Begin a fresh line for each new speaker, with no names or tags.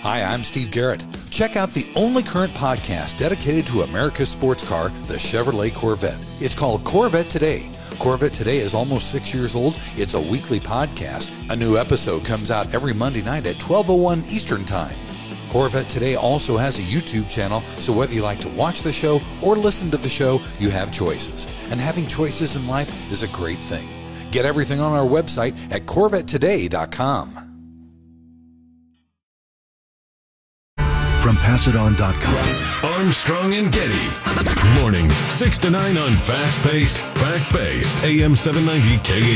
Hi, I'm Steve Garrett. Check out the only current podcast dedicated to America's sports car, the Chevrolet Corvette. It's called Corvette Today. Corvette Today is almost 6 years old. It's a weekly podcast. A new episode comes out every Monday night at 12:01 Eastern Time. Corvette Today also has a YouTube channel, so whether you like to watch the show or listen to the show, you have choices. And having choices in life is a great thing. Get everything on our website at CorvetteToday.com.
From PassItOn.com.
Armstrong and Getty. Mornings 6 to 9 on fast-paced, fact-based AM 790 KA.